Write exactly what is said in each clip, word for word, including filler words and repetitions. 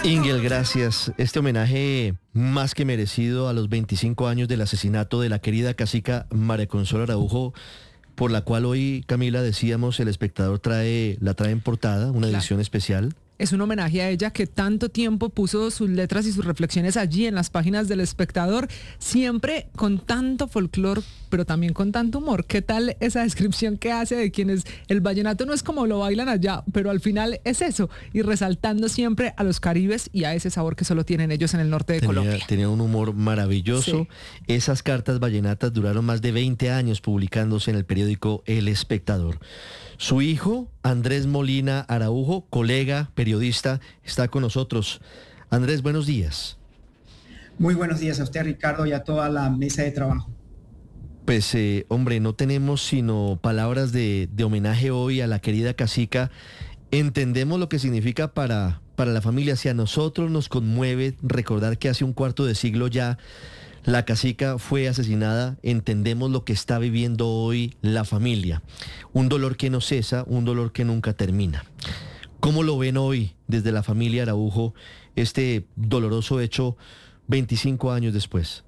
Ingel, gracias. Este homenaje más que merecido a los veinticinco años del asesinato de la querida cacica María Consuelo Araujo, por la cual hoy, Camila, decíamos, El Espectador trae la trae en portada, una Claro. edición especial. Es un homenaje a ella que tanto tiempo puso sus letras y sus reflexiones allí en las páginas del Espectador, siempre con tanto folclor, pero también con tanto humor. ¿Qué tal esa descripción que hace de quienes el vallenato no es como lo bailan allá, pero al final es eso, y resaltando siempre a los caribes y a ese sabor que solo tienen ellos en el norte de Tenía, Colombia? tenía un humor maravilloso. Sí. Esas cartas vallenatas duraron más de veinte años publicándose en el periódico El Espectador. Su hijo, Andrés Molina Araujo, colega, periodista, está con nosotros. Andrés, buenos días. Muy buenos días a usted, Ricardo, y a toda la mesa de trabajo. Pues, eh, hombre, no tenemos sino palabras de, de homenaje hoy a la querida cacica. Entendemos lo que significa para, para la familia. Si a nosotros nos conmueve recordar que hace un cuarto de siglo ya la cacica fue asesinada, entendemos lo que está viviendo hoy la familia. Un dolor que no cesa, un dolor que nunca termina. ¿Cómo lo ven hoy desde la familia Araujo este doloroso hecho veinticinco años después?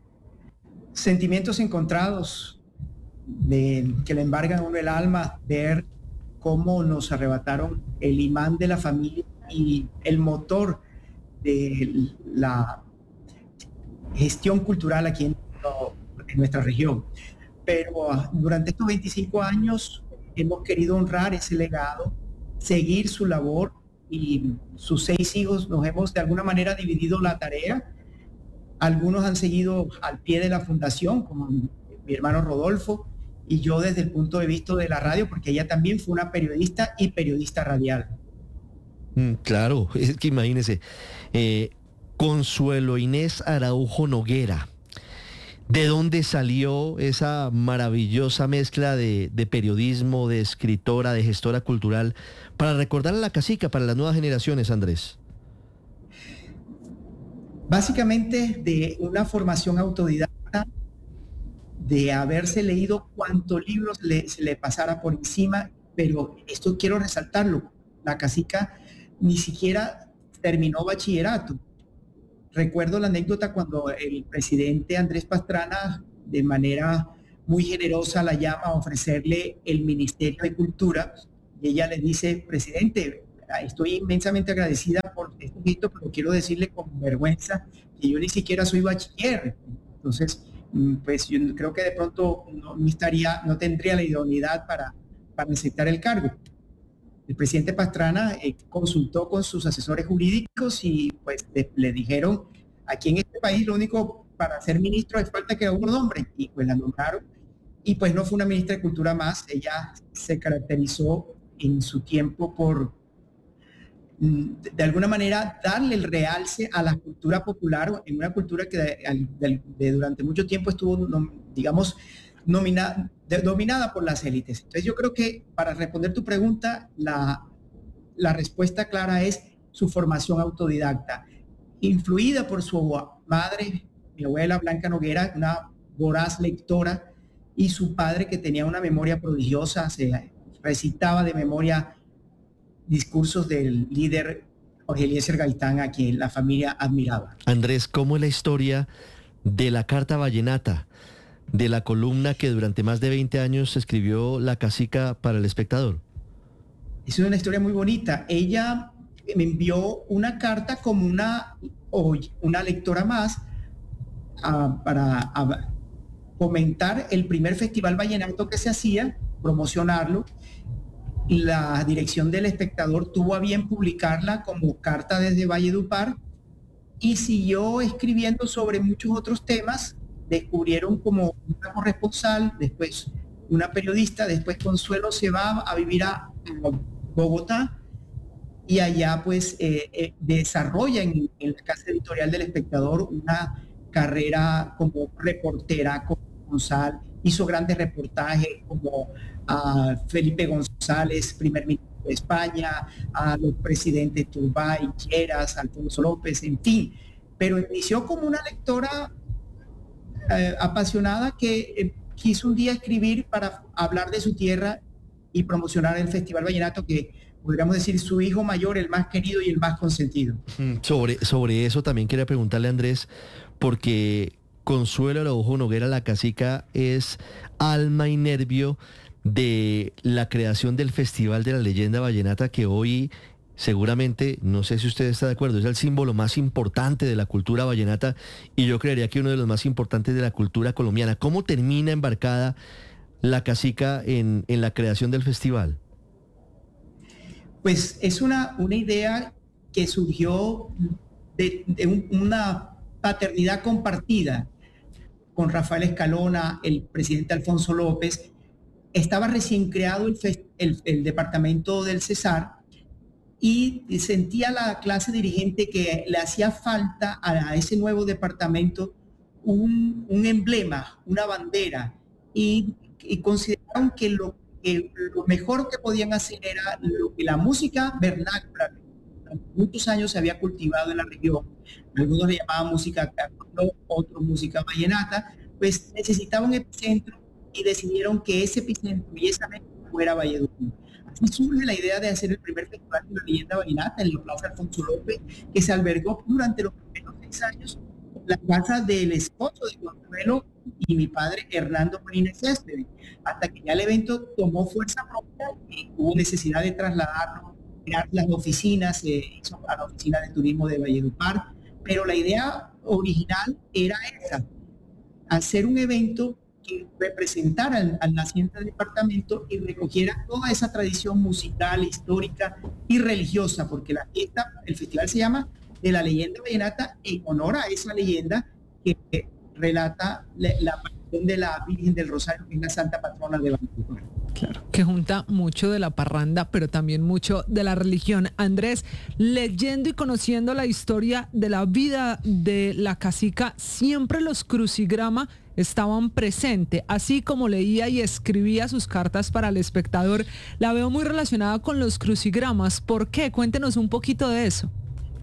Sentimientos encontrados de, que le embargan a uno el alma, ver cómo nos arrebataron el imán de la familia y el motor de la gestión cultural aquí en, en nuestra región. Pero uh, durante estos veinticinco años hemos querido honrar ese legado, seguir su labor, y sus seis hijos nos hemos de alguna manera dividido la tarea. Algunos han seguido al pie de la fundación, como mi hermano Rodolfo, y yo desde el punto de vista de la radio, porque ella también fue una periodista y periodista radial. Mm, claro, es que imagínese, eh, Consuelo Inés Araujo Noguera, ¿de dónde salió esa maravillosa mezcla de, de periodismo, de escritora, de gestora cultural, para recordar a la cacica para las nuevas generaciones, Andrés? Básicamente de una formación autodidacta, de haberse leído cuantos libros le, se le pasara por encima, pero esto quiero resaltarlo, la cacica ni siquiera terminó bachillerato. Recuerdo la anécdota cuando el presidente Andrés Pastrana, de manera muy generosa, la llama a ofrecerle el Ministerio de Cultura, y ella le dice: presidente, estoy inmensamente agradecida por este gesto, pero quiero decirle con vergüenza que yo ni siquiera soy bachiller. Entonces, pues yo creo que de pronto no, no estaría, no tendría la idoneidad para, para aceptar el cargo. El presidente Pastrana eh, consultó con sus asesores jurídicos y pues le, le dijeron: aquí en este país lo único para ser ministro es falta que uno nombre, y pues la nombraron, y pues no fue una ministra de Cultura más. Ella se caracterizó en su tiempo por de alguna manera darle el realce a la cultura popular, en una cultura que de, de, de durante mucho tiempo estuvo, digamos, nomina, de, dominada por las élites. Entonces yo creo que para responder tu pregunta, la, la respuesta clara es su formación autodidacta, influida por su madre, mi abuela Blanca Noguera, una voraz lectora, y su padre, que tenía una memoria prodigiosa, se recitaba de memoria discursos del líder Jorge Eliezer Gaitán, a quien la familia admiraba. Andrés, ¿cómo es la historia de la Carta Vallenata, de la columna que durante más de veinte años escribió la cacica para El Espectador? Es una historia muy bonita. Ella me envió una carta como una, una lectora más a, para a comentar el primer festival vallenato que se hacía, promocionarlo. La dirección del Espectador tuvo a bien publicarla como carta desde Valledupar y siguió escribiendo sobre muchos otros temas. Descubrieron como una corresponsal, después una periodista, después Consuelo se va a vivir a Bogotá y allá pues eh, eh, desarrolla en, en la casa editorial del Espectador una carrera como reportera, corresponsal. Hizo grandes reportajes como a Felipe González, primer ministro de España, a los presidentes Turbay, Lleras, Alfonso López, en fin. Pero inició como una lectora eh, apasionada que eh, quiso un día escribir para hablar de su tierra y promocionar el Festival Vallenato, que podríamos decir, su hijo mayor, el más querido y el más consentido. Sobre, sobre eso también quería preguntarle a Andrés, porque Consuelo Araujo Noguera, la cacica, es alma y nervio de la creación del Festival de la Leyenda Vallenata, que hoy seguramente, no sé si usted está de acuerdo, es el símbolo más importante de la cultura vallenata y yo creería que uno de los más importantes de la cultura colombiana. ¿Cómo termina embarcada la cacica en, en la creación del festival? Pues es una, una idea que surgió de, de un, una paternidad compartida con Rafael Escalona, el presidente Alfonso López. Estaba recién creado el, el, el departamento del Cesar y sentía la clase dirigente que le hacía falta a ese nuevo departamento un, un emblema, una bandera, y, y consideraron que lo, que lo mejor que podían hacer era lo que la música vernácula, durante muchos años se había cultivado en la región, algunos le llamaban música carnaval, otros música vallenata, pues necesitaban un epicentro y decidieron que ese epicentro y esa mezcla fuera Valledupar. Así surge la idea de hacer el primer festival de la leyenda vallenata en la Plaza Alfonso López, que se albergó durante los primeros seis años en la casa del esposo de Consuelo y mi padre Hernando Molina Céspedes, hasta que ya el evento tomó fuerza propia y hubo necesidad de trasladarlo, crear las oficinas, se hizo a la oficina de turismo de Valledupar, pero la idea original era esa, hacer un evento que representara al, al naciente departamento y recogiera toda esa tradición musical, histórica y religiosa, porque la fiesta, el festival se llama de la leyenda vallenata en honor a esa leyenda que, que relata la, la aparición de la Virgen del Rosario, que es la santa patrona de Valledupar. Claro, que junta mucho de la parranda, pero también mucho de la religión. Andrés, leyendo y conociendo la historia de la vida de la cacica, siempre los crucigrama estaban presentes, así como leía y escribía sus cartas para el espectador. La veo muy relacionada con los crucigramas. ¿Por qué? Cuéntenos un poquito de eso.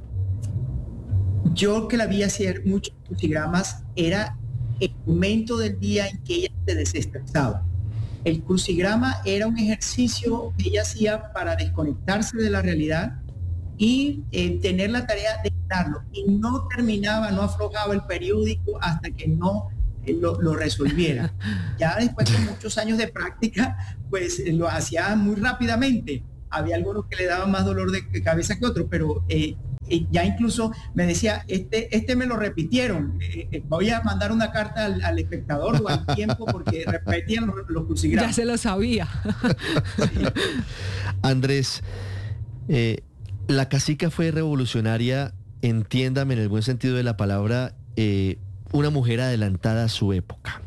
Yo que la vi hacer muchos crucigramas, era el momento del día en que ella se desestresaba. El crucigrama era un ejercicio que ella hacía para desconectarse de la realidad y eh, tener la tarea de darlo. Y no terminaba, no aflojaba el periódico hasta que no eh, lo, lo resolviera. Ya después de muchos años de práctica, pues eh, lo hacía muy rápidamente. Había algunos que le daban más dolor de cabeza que otros, pero eh, eh, ya incluso me decía, este, este me lo repitieron, eh, eh, voy a mandar una carta al, al espectador o al tiempo porque repetían los, los crucigramas. Ya se lo sabía. Sí. Andrés, eh, la cacica fue revolucionaria, entiéndame en el buen sentido de la palabra, eh, una mujer adelantada a su época.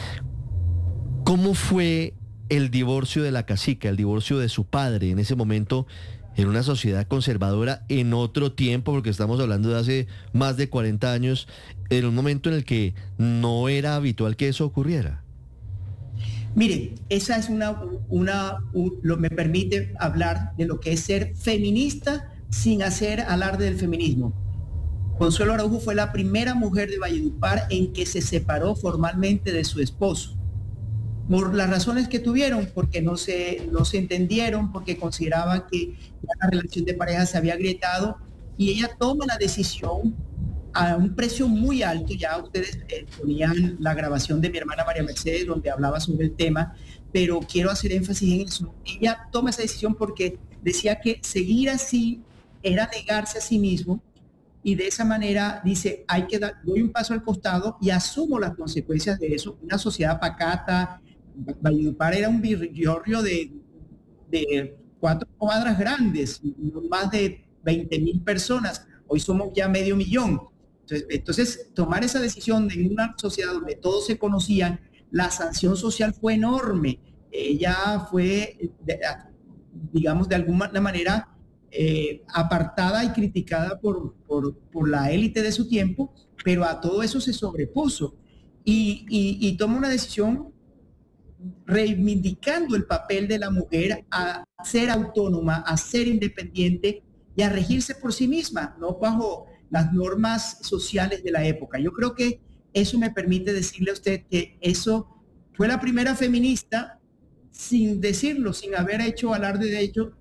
¿Cómo fue el divorcio de la cacica, el divorcio de su padre en ese momento, en una sociedad conservadora, en otro tiempo, porque estamos hablando de hace más de cuarenta años, en un momento en el que no era habitual que eso ocurriera? Mire, esa es una, una un, lo, me permite hablar de lo que es ser feminista sin hacer alarde del feminismo. Consuelo Araujo fue la primera mujer de Valledupar en que se separó formalmente de su esposo. Por las razones que tuvieron, porque no se, no se entendieron, porque consideraban que la relación de pareja se había agrietado, y ella toma la decisión a un precio muy alto. Ya ustedes eh, ponían la grabación de mi hermana María Mercedes, donde hablaba sobre el tema, pero quiero hacer énfasis en eso. Ella toma esa decisión porque decía que seguir así era negarse a sí mismo, y de esa manera dice, hay que dar, doy un paso al costado y asumo las consecuencias de eso. Una sociedad pacata. Valledupar era un barrio de, de cuatro cuadras grandes, más de veinte mil personas. Hoy somos ya medio millón. Entonces, entonces, tomar esa decisión en una sociedad donde todos se conocían, la sanción social fue enorme. Ella fue, digamos, de alguna manera eh, apartada y criticada por, por, por la élite de su tiempo, pero a todo eso se sobrepuso y, y, y toma una decisión reivindicando el papel de la mujer a ser autónoma, a ser independiente y a regirse por sí misma, no bajo las normas sociales de la época. Yo creo que eso me permite decirle a usted que eso fue la primera feminista sin decirlo, sin haber hecho alarde de ello,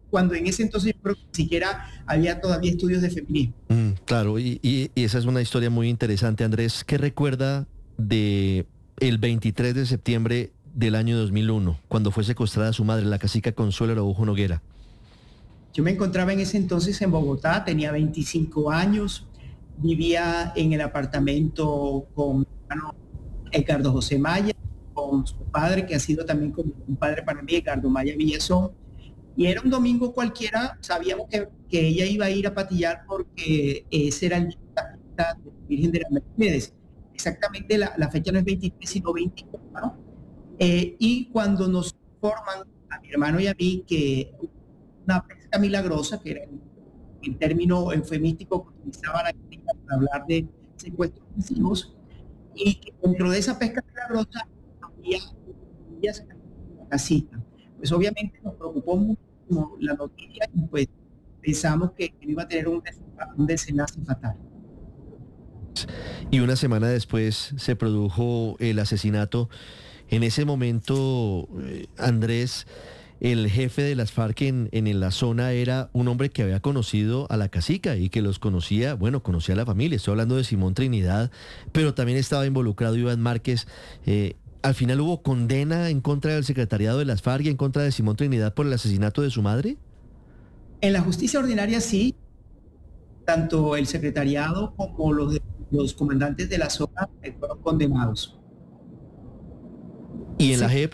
cuando en ese entonces yo creo que ni siquiera había todavía estudios de feminismo. Mm, claro, y, y- y esa es una historia muy interesante. Andrés, ¿qué recuerda de el veintitrés de septiembre del año dos mil uno, cuando fue secuestrada su madre, la cacica Consuelo Araujo Noguera? Yo me encontraba en ese entonces en Bogotá, tenía veinticinco años, vivía en el apartamento con mi hermano Edgardo José Maya, con su padre, que ha sido también como un padre para mí, Edgardo Maya Villazón. Y era un domingo cualquiera, sabíamos que, que ella iba a ir a patillar porque ese era el día de la fiesta de la Virgen de las Mercedes. Exactamente la, la fecha no es veintitrés, sino veinticuatro, ¿no? Eh, y cuando nos informan a mi hermano y a mí que una pesca milagrosa, que era el, el término eufemístico que utilizaban aquí para hablar de secuestros masivos, y que dentro de esa pesca milagrosa había ellas en la casita. Pues obviamente nos preocupó mucho la noticia y pues pensamos que, que iba a tener un, des- un desenlace fatal. Y una semana después se produjo el asesinato. En ese momento, eh, Andrés, el jefe de las FARC en, en la zona era un hombre que había conocido a la cacica y que los conocía, bueno, conocía a la familia. Estoy hablando de Simón Trinidad, pero también estaba involucrado Iván Márquez. Eh, al final hubo condena en contra del secretariado de las FARC y en contra de Simón Trinidad por el asesinato de su madre. En la justicia ordinaria sí, tanto el secretariado como los, los comandantes de la zona eh, fueron condenados. Y en Sí. la J E P,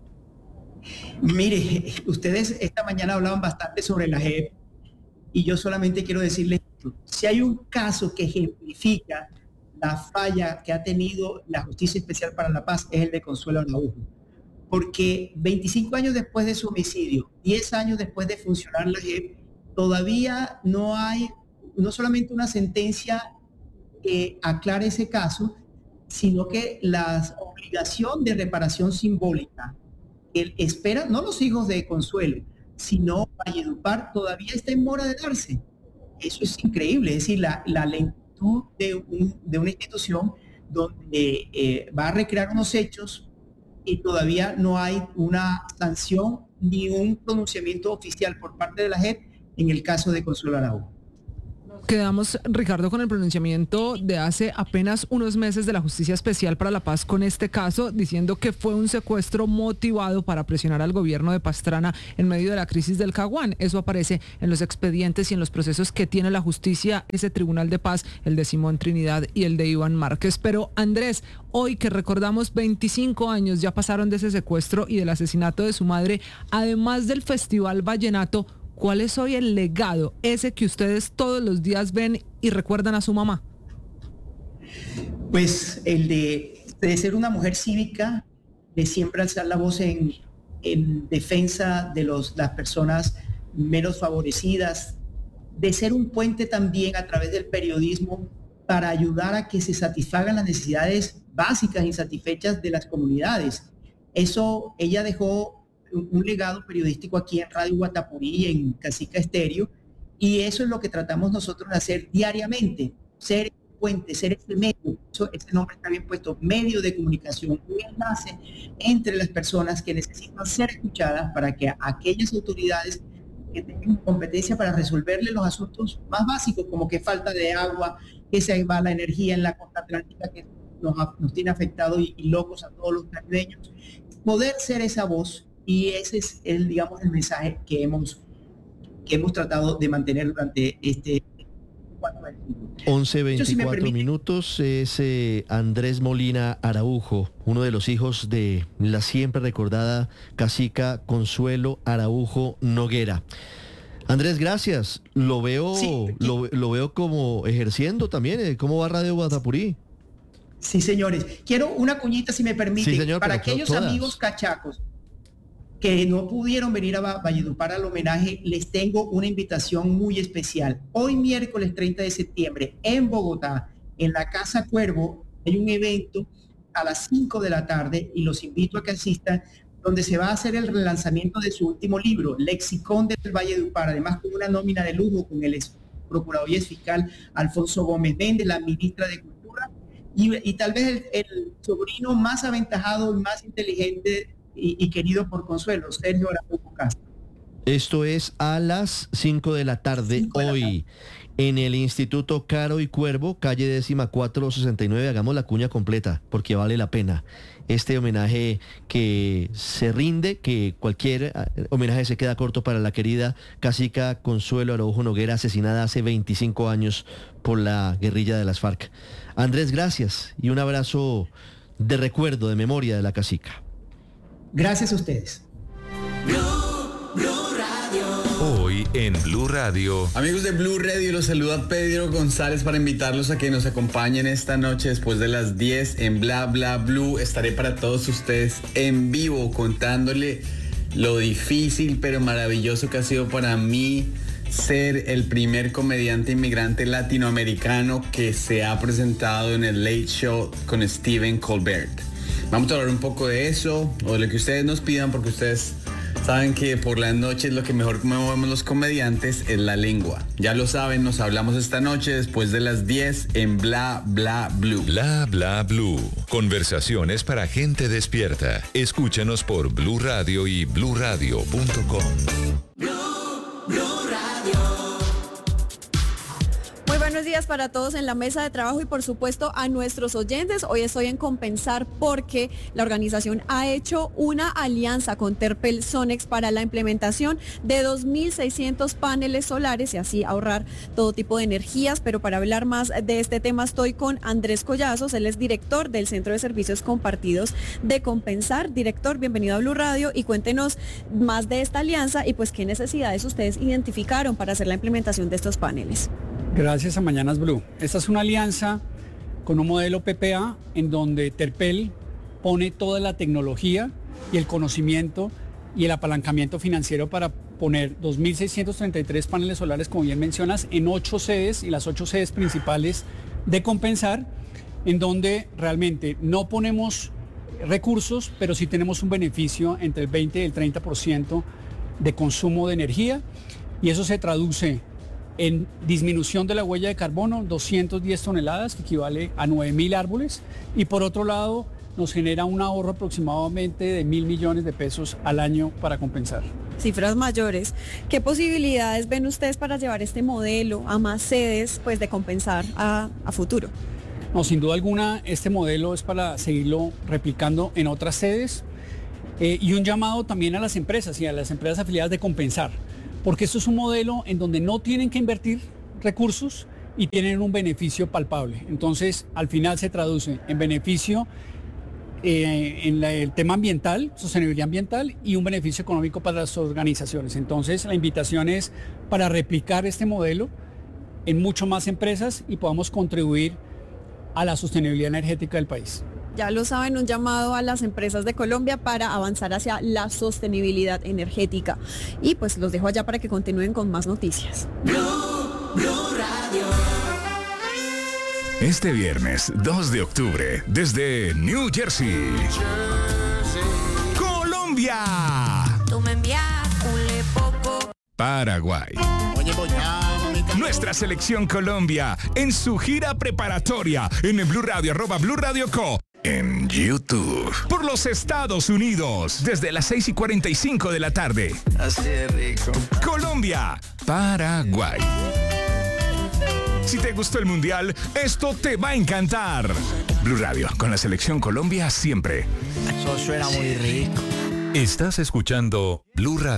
Mire, ustedes esta mañana hablaban bastante sobre la J E P y yo solamente quiero decirles esto. Si hay un caso que ejemplifica la falla que ha tenido la Justicia Especial para la Paz, es el de Consuelo Araujo. Porque veinticinco años después de su homicidio, diez años después de funcionar la J E P, todavía no hay, no solamente una sentencia que aclare ese caso, sino que la obligación de reparación simbólica que espera, no los hijos de Consuelo, sino Valledupar, todavía está en mora de darse. Eso es increíble, es decir, la, la lentitud de, un, de una institución donde eh, va a recrear unos hechos y todavía no hay una sanción ni un pronunciamiento oficial por parte de la J E P en el caso de Consuelo Araujo. Quedamos, Ricardo, con el pronunciamiento de hace apenas unos meses de la Justicia Especial para la Paz con este caso, diciendo que fue un secuestro motivado para presionar al gobierno de Pastrana en medio de la crisis del Caguán. Eso aparece en los expedientes y en los procesos que tiene la justicia, ese Tribunal de Paz, el de Simón Trinidad y el de Iván Márquez. Pero Andrés, hoy que recordamos veinticinco años ya pasaron de ese secuestro y del asesinato de su madre, además del Festival Vallenato, ¿cuál es hoy el legado, ese que ustedes todos los días ven y recuerdan a su mamá? Pues el de, de ser una mujer cívica, de siempre alzar la voz en, en defensa de los, las personas menos favorecidas, de ser un puente también a través del periodismo para ayudar a que se satisfagan las necesidades básicas insatisfechas de las comunidades. Eso, ella dejó un, un legado periodístico aquí en Radio Guatapurí, en Cacica Estéreo, y eso es lo que tratamos nosotros de hacer diariamente, ser el puente, ser ese medio, eso, ese nombre está bien puesto, medio de comunicación, un enlace entre las personas que necesitan ser escuchadas para que aquellas autoridades que tengan competencia para resolverle los asuntos más básicos, como que falta de agua, que se va la energía en la costa atlántica que nos, nos tiene afectado y, y locos a todos los caribeños, poder ser esa voz, y ese es el, digamos, el mensaje que hemos, que hemos tratado de mantener durante este once veinticuatro minutos. Es eh, Andrés Molina Araujo, uno de los hijos de la siempre recordada cacica Consuelo Araujo Noguera. Andrés, gracias. Lo veo, Sí, lo, lo veo como ejerciendo también. eh, ¿Cómo va Radio Guatapurí? Sí, señores. Quiero una cuñita, si me permiten, Sí, señor, para pero to- aquellos todas. amigos cachacos que no pudieron venir a Va- Valledupar al homenaje, les tengo una invitación muy especial. Hoy miércoles treinta de septiembre en Bogotá, en la Casa Cuervo, hay un evento a las cinco de la tarde y los invito a que asistan, donde se va a hacer el relanzamiento de su último libro, Lexicón del Valledupar, además con una nómina de lujo con el ex procurador y ex fiscal Alfonso Gómez Méndez, la ministra de Cultura, y, y tal vez el, el sobrino más aventajado y más inteligente y, y querido por Consuelo, Sergio Araujo Castro. Esto es a las cinco de la tarde hoy en el Instituto Caro y Cuervo, calle décima cuatrocientos sesenta y nueve. Hagamos la cuña completa porque vale la pena. Este homenaje que se rinde, que cualquier homenaje se queda corto para la querida cacica Consuelo Araujo Noguera, asesinada hace veinticinco años por la guerrilla de las FARC. Andrés, gracias y un abrazo de recuerdo, de memoria de la cacica. Gracias a ustedes. Hoy en Blue Radio. Amigos de Blue Radio, los saluda Pedro González para invitarlos a que nos acompañen esta noche después de las diez en Bla Bla Blue. Estaré para todos ustedes en vivo contándole lo difícil pero maravilloso que ha sido para mí ser el primer comediante inmigrante latinoamericano que se ha presentado en el Late Show con Stephen Colbert. Vamos a hablar un poco de eso o de lo que ustedes nos pidan, porque ustedes saben que por las noches lo que mejor movemos los comediantes es la lengua. Ya lo saben, nos hablamos esta noche después de las diez en Bla Bla Blue. Bla Bla Blue. Conversaciones para gente despierta. Escúchanos por Blue Radio y blue radio punto com. Buenos días para todos en la mesa de trabajo y por supuesto a nuestros oyentes. Hoy estoy en Compensar porque la organización ha hecho una alianza con Terpel Sonex para la implementación de dos mil seiscientos paneles solares y así ahorrar todo tipo de energías. Pero para hablar más de este tema estoy con Andrés Collazos, él es director del Centro de Servicios Compartidos de Compensar. Director, bienvenido a Blue Radio y cuéntenos más de esta alianza y pues qué necesidades ustedes identificaron para hacer la implementación de estos paneles. Gracias a Mañanas Blue. Esta es una alianza con un modelo P P A en donde Terpel pone toda la tecnología y el conocimiento y el apalancamiento financiero para poner dos mil seiscientos treinta y tres paneles solares, como bien mencionas, en ocho sedes y las ocho sedes principales de Compensar, en donde realmente no ponemos recursos, pero sí tenemos un beneficio entre el veinte y el treinta por ciento de consumo de energía y eso se traduce en disminución de la huella de carbono, doscientas diez toneladas, que equivale a nueve mil árboles, y por otro lado nos genera un ahorro aproximadamente de mil millones de pesos al año para Compensar. Cifras mayores. ¿Qué posibilidades ven ustedes para llevar este modelo a más sedes pues, de Compensar a, a futuro? No, sin duda alguna, este modelo es para seguirlo replicando en otras sedes eh, y un llamado también a las empresas y a las empresas afiliadas de Compensar, porque esto es un modelo en donde no tienen que invertir recursos y tienen un beneficio palpable. Entonces, al final se traduce en beneficio eh, en la, el tema ambiental, sostenibilidad ambiental y un beneficio económico para las organizaciones. Entonces, la invitación es para replicar este modelo en mucho más empresas y podamos contribuir a la sostenibilidad energética del país. Ya lo saben, un llamado a las empresas de Colombia para avanzar hacia la sostenibilidad energética. Y pues los dejo allá para que continúen con más noticias. Blue, Blue Radio. Este viernes dos de octubre, desde New Jersey, Colombia, Tú me envías un poco. Paraguay. Nuestra selección Colombia en su gira preparatoria en el Blue Radio, arroba Blue Radio Co. En YouTube. Por los Estados Unidos, desde las seis y cuarenta y cinco de la tarde. Así de rico. Colombia, Paraguay. Si te gustó el Mundial, esto te va a encantar. Blue Radio, con la selección Colombia siempre. Eso suena muy rico. Estás escuchando Blue Radio.